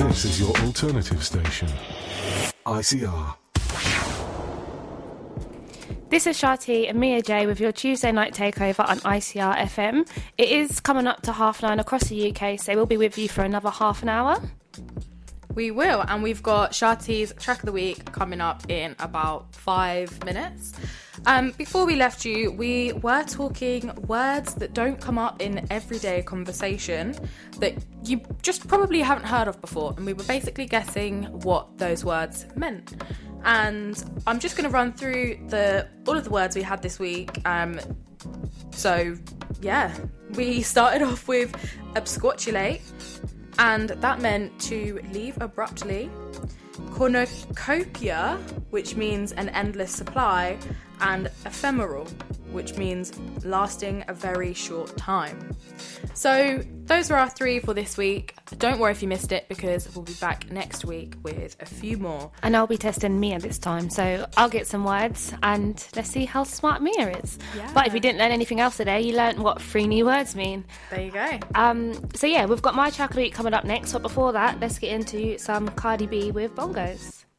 This is your alternative station. ICR. This is Shati and Mia J with your Tuesday night takeover on ICR FM. It is coming up to 9:30 across the UK, so we'll be with you for another half an hour. We will, and we've got Shati's Track of the Week coming up in about 5 minutes. Before we left you, we were talking words that don't come up in everyday conversation that you just probably haven't heard of before, and we were basically guessing what those words meant. And I'm just going to run through all of the words we had this week. So, yeah, we started off with absquatulate, and that meant to leave abruptly. Cornucopia, which means an endless supply, and ephemeral, which means lasting a very short time. So those were our 3 for this week. Don't worry if you missed it, because we'll be back next week with a few more. And I'll be testing Mia this time, so I'll get some words and let's see how smart Mia is. Yeah. But if you didn't learn anything else today, you learned what 3 new words mean. There you go. So yeah, we've got my Track of the Week coming up next, but before that, let's get into some Cardi B with Bongos.